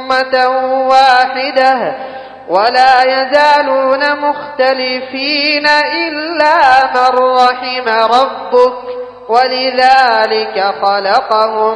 أمة واحدة ولا يزالون مختلفين إلا من رحم ربك ولذلك خلقهم